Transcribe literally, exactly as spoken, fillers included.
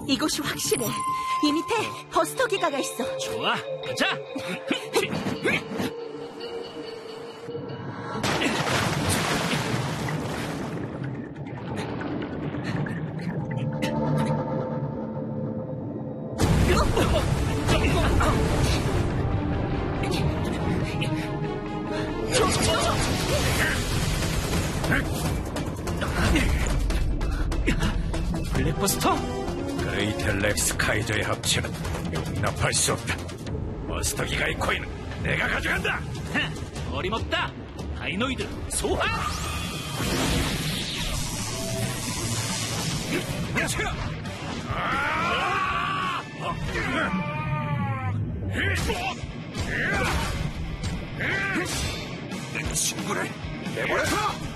이곳이 확실해. 이 밑에 버스터 기가가 있어. 좋아, 가자. 블랙버스터? 그레이텔 렉스 카이저의 합체는 용납할 수 없다. 버스터 기가의 코인은 내가 가져간다. 하, 어림없다. 다이노이드 소환. 내 친구를 내버려둬.